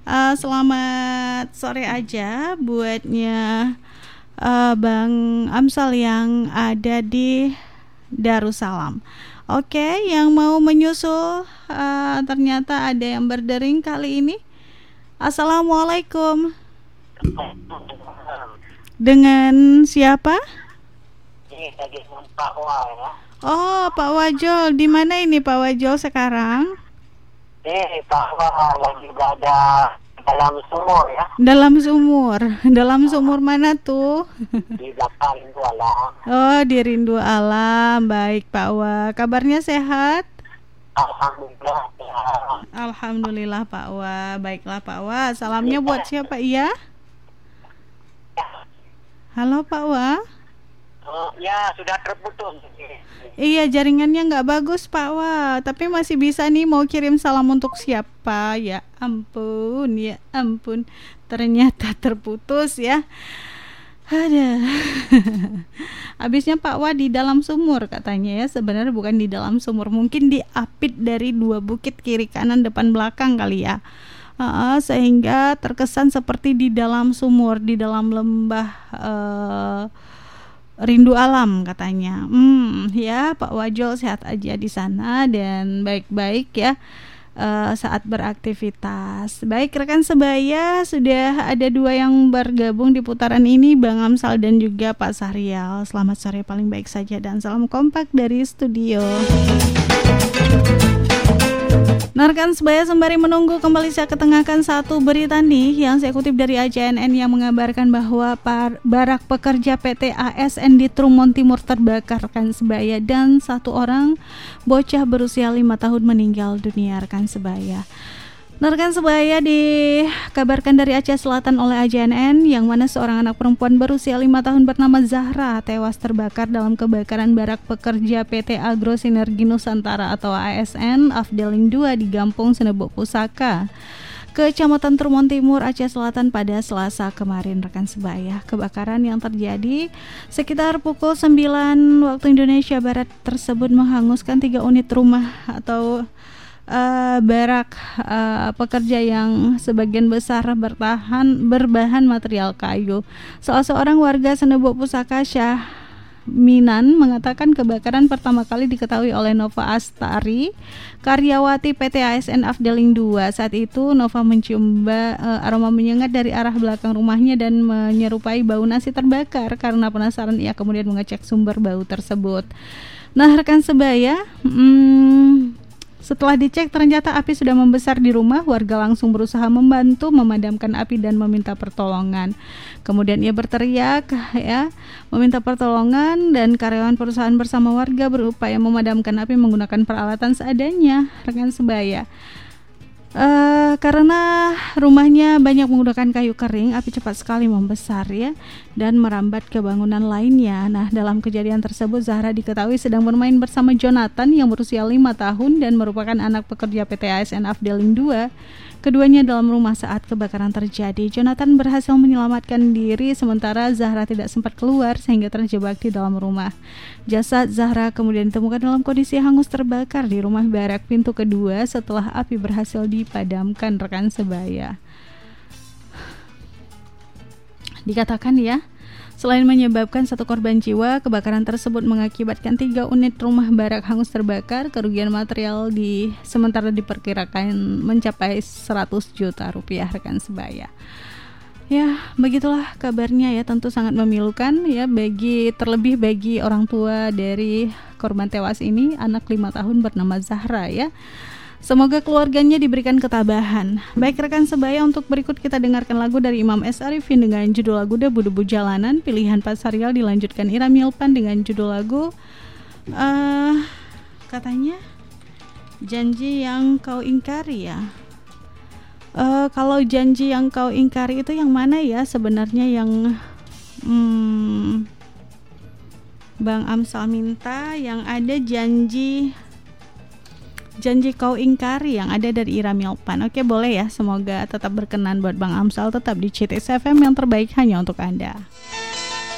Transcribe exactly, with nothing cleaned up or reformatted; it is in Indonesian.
Uh, selamat sore aja buatnya uh, Bang Amsal yang ada di Darussalam. Oke, yang mau menyusul uh, ternyata ada yang berdering kali ini. Assalamualaikum. Dengan siapa? Ini tadi Pak Wal ya. Oh, Pak Wajol. Di mana ini Pak Wajol sekarang? Eh, Pak Wal lagi berada dalam sumur ya. Dalam sumur. Dalam sumur mana tuh? Di belakang Rindu Alam. Oh, di Rindu Alam. Baik, Pak Wa. Kabarnya sehat? Alhamdulillah ya. Alhamdulillah, Pak Wa. Baiklah, Pak Wa. Salamnya buat siapa? Iya? Halo, Pak Wa. Oh, ya, sudah terputus. Iya, jaringannya nggak bagus, Pak Wa. Tapi masih bisa nih, mau kirim salam untuk siapa? Ya ampun, ya ampun. Ternyata terputus ya. Ada. Habisnya Pak Wa di dalam sumur katanya ya. Sebenarnya bukan di dalam sumur, mungkin diapit dari dua bukit kiri kanan depan belakang kali ya. Uh, sehingga terkesan seperti di dalam sumur, di dalam lembah uh, Rindu Alam katanya. Hmm, ya Pak Wajol sehat aja di sana dan baik-baik ya uh, saat beraktivitas. Baik rekan sebaya, sudah ada dua yang bergabung di putaran ini, Bang Amsal dan juga Pak Sahrial. Selamat sore paling baik saja dan salam kompak dari studio. Nah, rekan sebaya, sembari menunggu kembali saya ketengahkan satu berita nih yang saya kutip dari A J N N yang mengabarkan bahwa par- barak pekerja P T A S N di Trumon Timur terbakar rekan sebaya dan satu orang bocah berusia lima tahun meninggal dunia rekan sebaya. Nah, rekan sebaya, dikabarkan dari Aceh Selatan oleh A J N N yang mana seorang anak perempuan berusia lima tahun bernama Zahra tewas terbakar dalam kebakaran barak pekerja P T Agro Sinergi Nusantara atau A S N Afdeling dua di Gampung Senebok Pusaka, Kecamatan Trumon Timur, Aceh Selatan pada Selasa kemarin rekan sebaya. Kebakaran yang terjadi sekitar pukul sembilan waktu Indonesia Barat tersebut menghanguskan tiga unit rumah atau Uh, barak uh, pekerja yang sebagian besar bertahan berbahan material kayu. Salah seorang warga Senebok Pusaka, Syah Minan, mengatakan kebakaran pertama kali diketahui oleh Nova Astari, karyawati P T A S N Afdeling dua. Saat itu Nova mencium uh, aroma menyengat dari arah belakang rumahnya dan menyerupai bau nasi terbakar. Karena penasaran, ia kemudian mengecek sumber bau tersebut. Nah, rekan sebaya, hmm, setelah dicek ternyata api sudah membesar di rumah. Warga langsung berusaha membantu memadamkan api dan meminta pertolongan. Kemudian ia berteriak ya, meminta pertolongan dan karyawan perusahaan bersama warga berupaya memadamkan api menggunakan peralatan seadanya rekan sebaya. Uh, karena rumahnya banyak menggunakan kayu kering, api cepat sekali membesar ya dan merambat ke bangunan lainnya. Nah, dalam kejadian tersebut Zahra diketahui sedang bermain bersama Jonathan yang berusia lima tahun dan merupakan anak pekerja P T A S N Afdeling dua. Keduanya dalam rumah saat kebakaran terjadi. Jonathan berhasil menyelamatkan diri sementara Zahra tidak sempat keluar sehingga terjebak di dalam rumah. Jasad Zahra kemudian ditemukan dalam kondisi hangus terbakar di rumah barak pintu kedua setelah api berhasil dipadamkan rekan sebaya. Dikatakan ya, selain menyebabkan satu korban jiwa, kebakaran tersebut mengakibatkan tiga unit rumah barak hangus terbakar. Kerugian material di sementara diperkirakan mencapai seratus juta rupiah rekan sebaya. Ya, begitulah kabarnya ya, tentu sangat memilukan ya bagi terlebih bagi orang tua dari korban tewas ini, anak lima tahun bernama Zahra ya. Semoga keluarganya diberikan ketabahan. Baik rekan sebaya, untuk berikut kita dengarkan lagu dari Imam S. Arifin dengan judul lagu Debu-Debu Jalanan. Pilihan Pak Sahrial dilanjutkan Ira Milpan dengan judul lagu uh, katanya Janji Yang Kau Ingkari ya. Uh, kalau janji yang kau ingkari itu yang mana ya sebenarnya yang hmm, Bang Amsal minta? Yang ada janji Janji Kau Ingkari yang ada dari Ira Milpan. Oke, boleh ya, semoga tetap berkenan buat Bang Amsal. Tetap di C T S F M yang terbaik hanya untuk Anda.